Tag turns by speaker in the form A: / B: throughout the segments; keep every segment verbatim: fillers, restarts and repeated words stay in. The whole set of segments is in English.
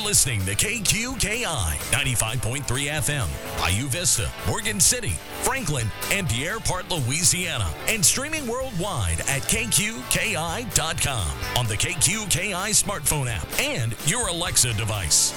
A: listening to K Q K I ninety-five point three F M, Bayou Vista, Morgan City, Franklin, and Pierre Part, Louisiana, and streaming worldwide at K Q K I dot com on the K Q K I smartphone app and your Alexa device.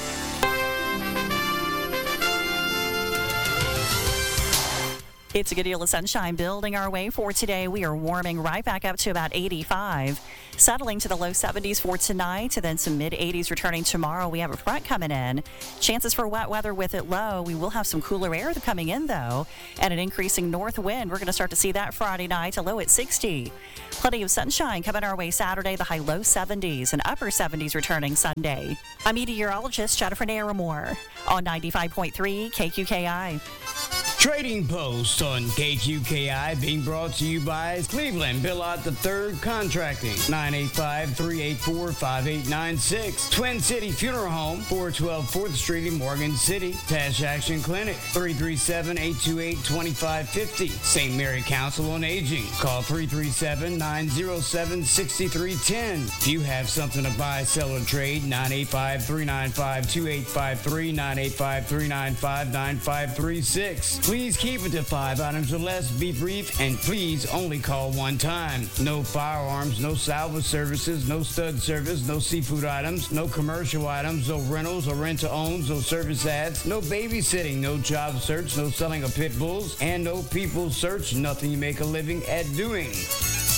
B: It's a good deal of sunshine building our way for today. We are warming right back up to about eighty-five, settling to the low seventies for tonight, and then some mid eighties returning tomorrow. We have a front coming in. Chances for wet weather with it low. We will have some cooler air coming in, though, and an increasing north wind. We're going to start to see that Friday night, a low at sixty. Plenty of sunshine coming our way Saturday, the high low seventies, and upper seventies returning Sunday. I'm meteorologist Jennifer Naramore on ninety-five point three K Q K I.
C: Trading Post on K Q K I being brought to you by Cleveland Billot the Third Contracting, nine eight five, three eight four, five eight nine six. Twin City Funeral Home, four twelve fourth Street in Morgan City. Tash Action Clinic, three three seven, eight two eight, two five five zero. Saint Mary Council on Aging, call three three seven, nine zero seven, six three one zero. If you have something to buy, sell, or trade, nine eight five, three nine five, two eight five three, nine eight five, three nine five, nine five three six. Please keep it to five items or less. Be brief, and please only call one time. No firearms, no salvage services, no stud service, no seafood items, no commercial items, no rentals or rent-to-owns, no service ads, no babysitting, no job search, no selling of pit bulls, and no people search. Nothing you make a living at doing.